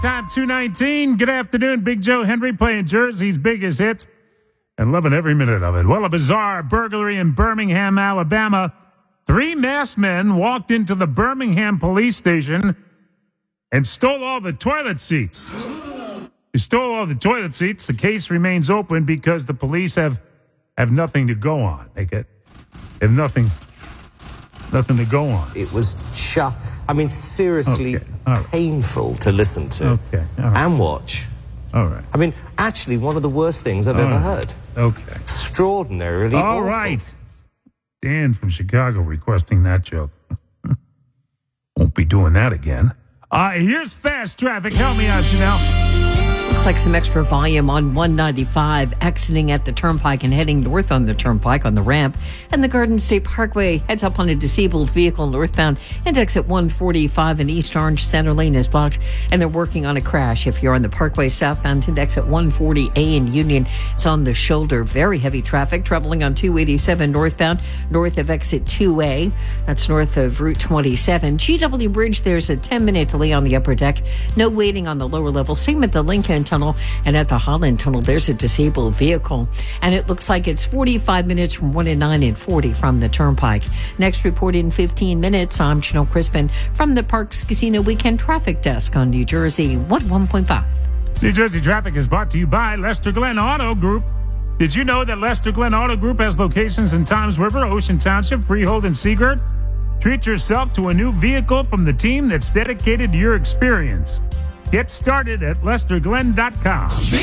Time 2:19. Good afternoon. Big Joe Henry playing Jersey's biggest hits and loving every minute of it. Well, a bizarre burglary in Birmingham, Alabama. 3 masked men walked into the Birmingham police station and stole all the toilet seats. They stole all the toilet seats. The case remains open because the police have nothing to go on. They have nothing to go on. It was seriously painful to listen to and watch. All right. Actually, one of the worst things I've ever heard. Okay. Extraordinarily awful. All right. Dan from Chicago requesting that joke. Won't be doing that again. Here's fast traffic. Help me out, Janelle. Looks like some extra volume on 195 exiting at the Turnpike and heading north on the Turnpike on the ramp. And the Garden State Parkway heads up on a disabled vehicle northbound and exit 145 in East Orange. Center lane is blocked and they're working on a crash. If you're on the Parkway southbound to exit 140A in Union, it's on the shoulder. Very heavy traffic traveling on 287 northbound, north of exit 2A. That's north of Route 27. GW Bridge, there's a 10-minute delay on the upper deck. No waiting on the lower level. Same at the Lincoln Tunnel, and at the Holland Tunnel, there's a disabled vehicle. And it looks like it's 45 minutes from 1 and 9 and 40 from the Turnpike. Next report in 15 minutes. I'm Janelle Crispin from the Parks Casino Weekend Traffic Desk on New Jersey 101.5. New Jersey Traffic is brought to you by Lester Glenn Auto Group. Did you know that Lester Glenn Auto Group has locations in Toms River, Ocean Township, Freehold, and Seagirt? Treat yourself to a new vehicle from the team that's dedicated to your experience. Get started at LesterGlenn.com.